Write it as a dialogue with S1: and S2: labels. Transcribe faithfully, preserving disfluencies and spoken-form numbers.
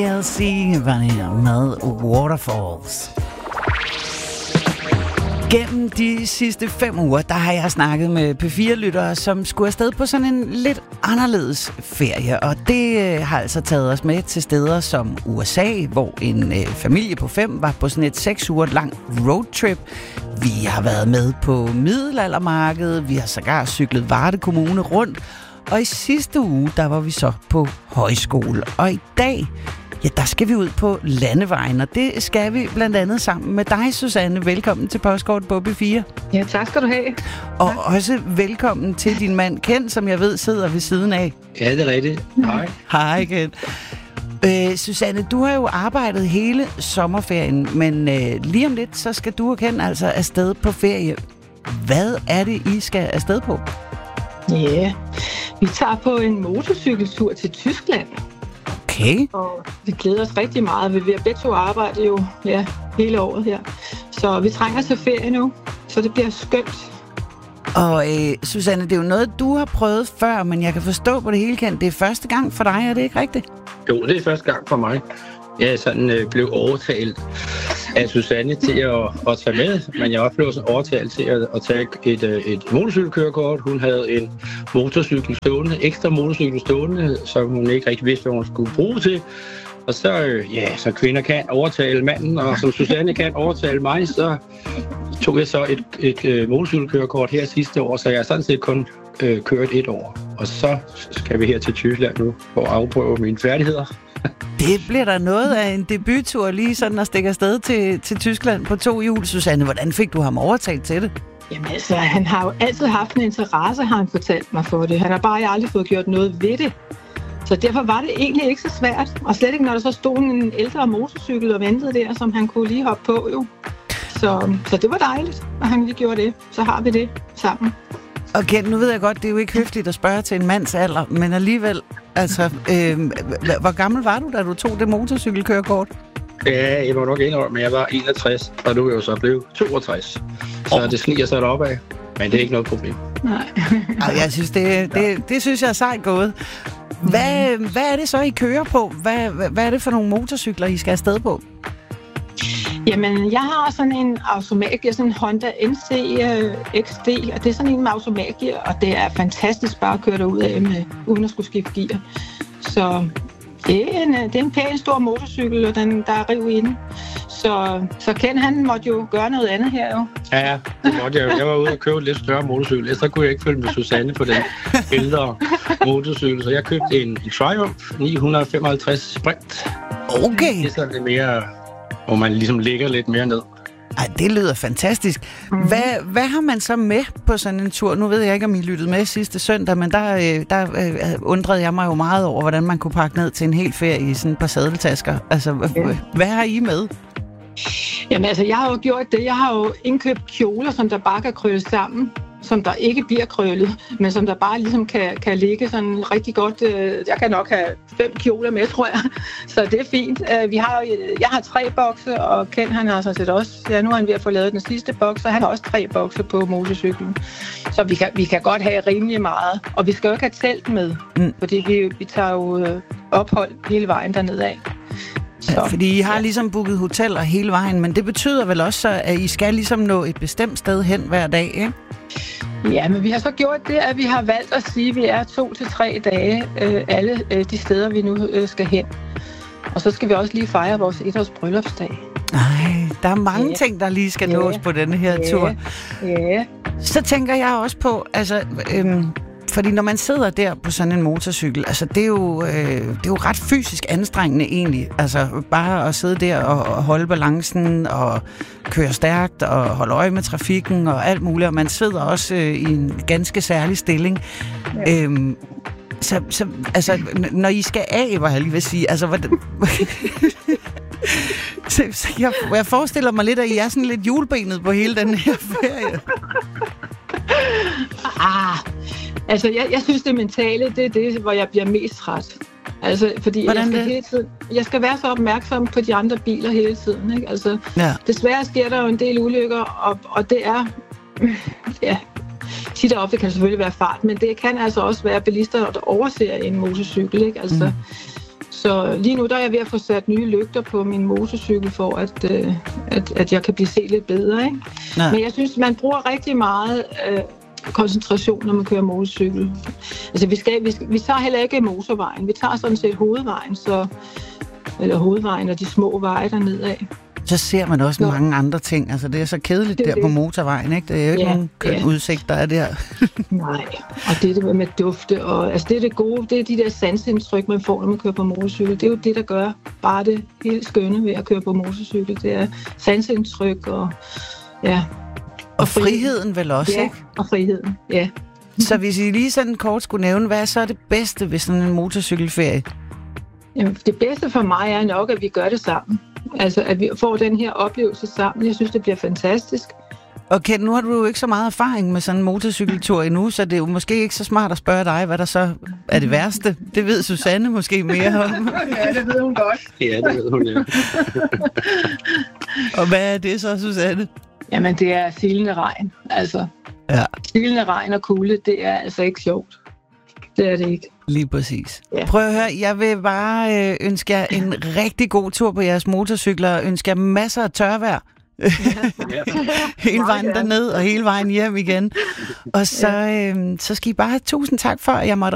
S1: L C med Waterfalls. Gennem de sidste fem uger, der har jeg snakket med P fire-lyttere, som skulle afsted på sådan en lidt anderledes ferie. Og det øh, har altså taget os med til steder som U S A, hvor en øh, familie på fem var på sådan et seks uger lang roadtrip. Vi har været med på middelaldermarkedet, vi har sågar cyklet Varde Kommune rundt. Og i sidste uge, der var vi så på højskole. Og i dag, ja, der skal vi ud på landevejen, og det skal vi blandt andet sammen med dig, Susanne. Velkommen til Postkort på P fire.
S2: Ja, tak skal du have.
S1: Og tak. Også velkommen til din mand Ken, som jeg ved sidder ved siden af.
S3: Ja, det er rigtigt. Hej.
S1: Hej, Ken. Øh, Susanne, du har jo arbejdet hele sommerferien, men øh, lige om lidt, så skal du og Ken altså afsted på ferie. Hvad er det, I skal afsted på?
S2: Ja, vi tager på en motorcykeltur til Tyskland.
S1: Okay.
S2: Og vi glæder os rigtig meget. Vi har begge to arbejdet jo ja, hele året her. Så vi trænger til ferie nu, så det bliver skønt.
S1: Og øh, Susanne, det er jo noget, du har prøvet før, men jeg kan forstå på det hele, Ken, det er første gang for dig, er det ikke rigtigt?
S3: Jo, det er første gang for mig. Jeg sådan, øh, blev overtalt af Susanne til at, at tage med, men jeg også blev sådan overtalt til at, at tage et, et motorcykelkørekort. Hun havde en motorcykel stående, ekstra motorcykel stående, som hun ikke rigtig vidste, hvad hun skulle bruge til. Og så, øh, ja, så kvinder kan overtale manden, og som Susanne kan overtale mig, så tog jeg så et, et, et motorcykelkørekort her sidste år, så jeg har sådan set kun øh, kørt et år. Og så skal vi her til Tyskland nu for at afprøve mine færdigheder.
S1: Det bliver der noget af en debuttur lige sådan at stikke afsted til, til Tyskland på to hjul. Susanne, hvordan fik du ham overtalt til det?
S2: Jamen altså, han har jo altid haft en interesse, har han fortalt mig for det. Han har bare aldrig fået gjort noget ved det. Så derfor var det egentlig ikke så svært. Og slet ikke, når der så stod en ældre motorcykel og ventede der, som han kunne lige hoppe på jo. Så, så det var dejligt, at han lige gjorde det. Så har vi det sammen.
S1: Okay, nu ved jeg godt, det er jo ikke høfligt at spørge til en mands alder, men alligevel, altså, øh, hvor gammel var du, da du tog det motorcykelkørekort?
S3: Ja, jeg var nok indrømme, men jeg var enogtres, og nu er jeg jo så blevet toogtres. Så oh. det sniger sig op af, men det er ikke noget problem.
S2: Nej.
S1: Ej, jeg synes, det, det, det synes jeg er sejt gået. Hvad, hvad er det så, I kører på? Hvad, hvad er det for nogle motorcykler, I skal afsted på?
S2: Jamen, jeg har sådan en automatgear, sådan en Honda N C uh, X D, og det er sådan en med automatgear, og det er fantastisk bare at køre derud af med, uden at skulle skifte gear. Så det er en, det er en pæn stor motorcykel, og den, der er riv i den. Så, så Ken, han måtte jo gøre noget andet her jo.
S3: Ja, det måtte jeg jo. Jeg var ude og købe en lidt større motorcykel, ellers så kunne jeg ikke følge med Susanne på den ældre motorcykel. Så jeg købte en, en Triumph ni hundrede femoghalvtreds Sprint.
S1: Okay.
S3: Det er sådan lidt mere, hvor man ligesom ligger lidt mere ned.
S1: Ej, det lyder fantastisk. Hvad, hvad har man så med på sådan en tur? Nu ved jeg ikke, om I lyttede med sidste søndag, men der, der øh, undrede jeg mig jo meget over, hvordan man kunne pakke ned til en hel ferie i sådan et par sadeltasker. Altså, ja. Hvad har I med?
S2: Jamen altså, jeg har jo gjort det. Jeg har jo indkøbt kjoler, som der bare kan krølle sammen, som der ikke bliver krøllet, men som der bare ligesom kan, kan ligge sådan rigtig godt. Jeg kan nok have fem kjoler med, tror jeg. Så det er fint. Vi har, jeg har tre bokse, og Ken han har sådan set også. Ja, nu er han ved at få lavet den sidste boks, og han har også tre bokse på motorcyklen. Så vi kan, vi kan godt have rimelig meget. Og vi skal jo ikke have telt med, mm. fordi vi, vi tager jo ophold hele vejen dernede af.
S1: Ja, fordi I har ligesom booket hoteller hele vejen, men det betyder vel også, at I skal ligesom nå et bestemt sted hen hver dag, ikke?
S2: Ja, men vi har så gjort det, at vi har valgt at sige, at vi er to til tre dage øh, alle øh, de steder, vi nu øh, skal hen. Og så skal vi også lige fejre vores etårs bryllupsdag.
S1: Nej, der er mange ja. ting, der lige skal
S2: ja.
S1: nås på denne her
S2: ja.
S1: tur.
S2: Ja.
S1: Så tænker jeg også på, altså... Øhm, fordi når man sidder der på sådan en motorcykel, altså det er jo, øh, det er jo ret fysisk anstrengende egentlig. Altså bare at sidde der og, og holde balancen og køre stærkt og holde øje med trafikken og alt muligt. Og man sidder også øh, i en ganske særlig stilling. Ja. Øhm, så, så altså, når I skal af, var jeg lige vil sige, altså hvordan... så, så jeg, jeg forestiller mig lidt, at I er sådan lidt hjulbenet på hele den her ferie.
S2: Ah, altså jeg, jeg synes det mentale, det er det, hvor jeg bliver mest træt. Altså, fordi jeg skal, hele tiden, jeg skal være så opmærksom på de andre biler hele tiden, ikke? Altså,
S1: ja.
S2: Desværre sker der jo en del ulykker, og, og det er, ja, tit og ofte kan det selvfølgelig være fart, men det kan altså også være bilister, der overser en motorcykel, ikke? Altså, Så lige nu der er jeg ved at få sat nye lygter på min motorcykel, for at, øh, at, at jeg kan blive set lidt bedre. Ikke? Men jeg synes, man bruger rigtig meget øh, koncentration, når man kører motorcykel. Altså, vi, skal, vi, skal, vi tager heller ikke motorvejen. Vi tager sådan set hovedvejen, så, eller hovedvejen og de små veje dernedad.
S1: Så ser man også ja. mange andre ting. Altså, det er så kedeligt det, der det. på motorvejen, ikke? Det er jo ikke ja, nogen køn ja. udsigt, der er der.
S2: Nej, og det er det med dufte, og altså, det er det gode, det er de der sansindtryk, man får, når man kører på motorcykel. Det er jo det, der gør bare det helt skønne ved at køre på motorcykel. Det er sansindtryk og ja.
S1: Og, og friheden vel også,
S2: ja,
S1: ikke?
S2: og friheden, ja.
S1: Så hvis I lige sådan kort skulle nævne, hvad er så det bedste ved sådan en motorcykelferie?
S2: Jamen, det bedste for mig er nok, at vi gør det sammen. Altså, at vi får den her oplevelse sammen. Jeg synes, det bliver fantastisk.
S1: Okay, nu har du jo ikke så meget erfaring med sådan en motorcykeltur endnu, så det er jo måske ikke så smart at spørge dig, hvad der så er det værste. Det ved Susanne måske mere om.
S2: Ja, det ved hun godt.
S3: Ja, det ved hun, ja.
S1: Og hvad er det så, Susanne?
S2: Jamen, det er silende regn. Altså,
S1: ja.
S2: silende regn og kulde, det er altså ikke sjovt. Det er det ikke.
S1: Lige præcis.
S2: Ja.
S1: Prøv at høre, jeg vil bare øh, ønske jer en rigtig god tur på jeres motorcykler, og ønske jer masser af tørvejr. Ja. hele vejen derned og hele vejen hjem igen. Og så, øh, så skal I bare have tusind tak for, at jeg måtte